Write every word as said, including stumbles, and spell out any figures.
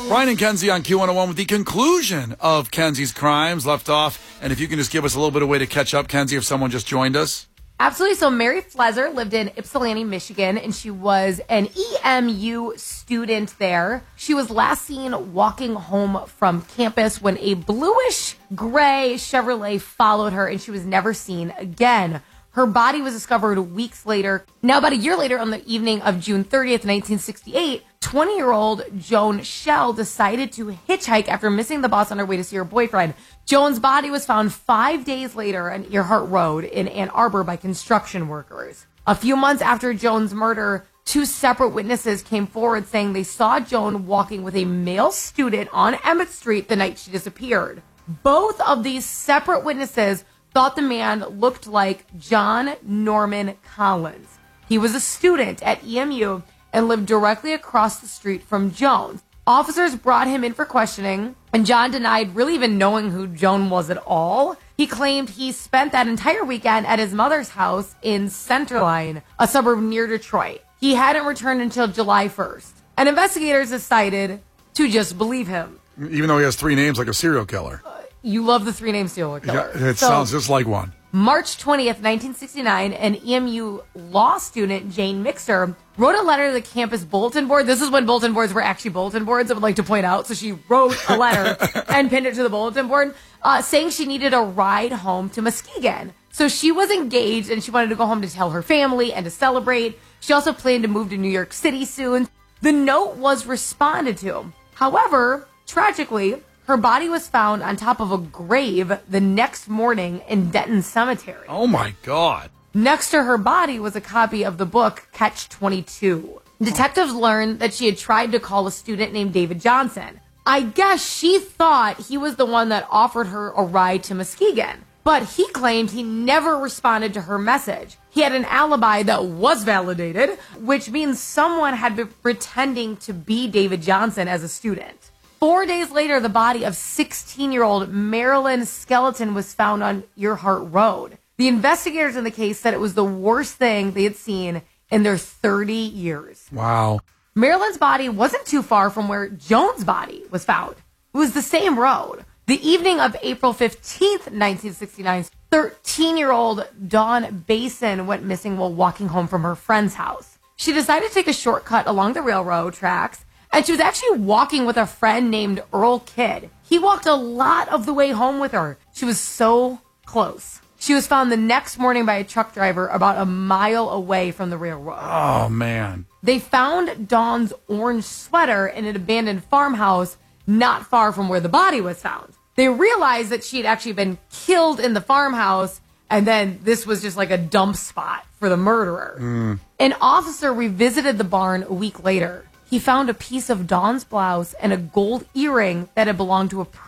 Brian and Kenzie on Q one oh one with the conclusion of Kenzie's crimes left off. And if you can just give us a little bit of way to catch up, Kenzie, if someone just joined us. Absolutely. So Mary Flezer lived in Ypsilanti, Michigan, and she was an E M U student there. She was last seen walking home from campus when a bluish gray Chevrolet followed her, and she was never seen again. Her body was discovered weeks later. Now, about a year later, on the evening of June thirtieth, nineteen sixty-eight, twenty-year-old Joan Schell decided to hitchhike after missing the bus on her way to see her boyfriend. Joan's body was found five days later on Earhart Road in Ann Arbor by construction workers. A few months after Joan's murder, two separate witnesses came forward saying they saw Joan walking with a male student on Emmett Street the night she disappeared. Both of these separate witnesses thought the man looked like John Norman Collins. He was a student at E M U and lived directly across the street from Joan. Officers brought him in for questioning, and John denied really even knowing who Joan was at all. He claimed he spent that entire weekend at his mother's house in Centerline, a suburb near Detroit. He hadn't returned until July first, and investigators decided to just believe him. Even though he has three names like a serial killer. Uh, you love the three-name serial killer. Yeah, it so, sounds just like one. March twentieth, nineteen sixty-nine, an E M U law student, Jane Mixter, wrote a letter to the campus bulletin board. This is when bulletin boards were actually bulletin boards, I would like to point out. So she wrote a letter and pinned it to the bulletin board, uh, saying she needed a ride home to Muskegon. So she was engaged, and she wanted to go home to tell her family and to celebrate. She also planned to move to New York City soon. The note was responded to. However, tragically, her body was found on top of a grave the next morning in Denton Cemetery. Oh, my God. Next to her body was a copy of the book Catch twenty-two. Detectives learned that she had tried to call a student named David Johnson. I guess she thought he was the one that offered her a ride to Muskegon, but he claimed he never responded to her message. He had an alibi that was validated, which means someone had been pretending to be David Johnson as a student. Four days later, the body of sixteen-year-old Marilyn Skeleton was found on Earhart Road. The investigators in the case said it was the worst thing they had seen in their thirty years. Wow. Marilyn's body wasn't too far from where Joan's body was found. It was the same road. The evening of April fifteenth, nineteen sixty-nine, thirteen-year-old Dawn Basin went missing while walking home from her friend's house. She decided to take a shortcut along the railroad tracks, and she was actually walking with a friend named Earl Kidd. He walked a lot of the way home with her. She was so close. She was found the next morning by a truck driver about a mile away from the railroad. Oh, man. They found Dawn's orange sweater in an abandoned farmhouse not far from where the body was found. They realized that she had actually been killed in the farmhouse, and then this was just like a dump spot for the murderer. Mm. An officer revisited the barn a week later. He found a piece of Dawn's blouse and a gold earring that had belonged to a